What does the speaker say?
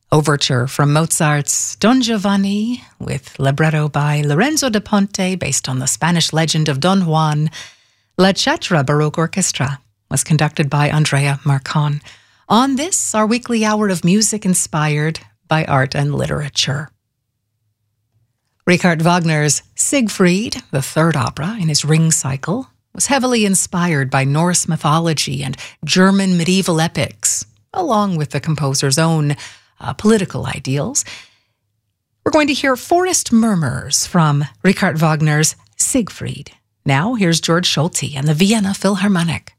Overture from Mozart's Don Giovanni with libretto by Lorenzo da Ponte based on the Spanish legend of Don Juan. La Cetra Baroque Orchestra was conducted by Andrea Marcon. On this, our weekly hour of music inspired by art and literature. Richard Wagner's Siegfried, the third opera in his Ring cycle, was heavily inspired by Norse mythology and German medieval epics, along with the composer's own political ideals. We're going to hear Forest Murmurs from Richard Wagner's Siegfried. Now, here's George Solti and the Vienna Philharmonic.